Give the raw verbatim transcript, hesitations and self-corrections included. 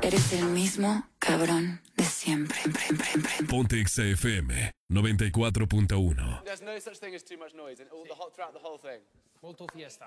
Eres el mismo cabrón de siempre. Ponte Exa F M noventa y cuatro punto uno. There's no such thing as too much noise and all the whole, throughout the whole thing. Molto fiesta.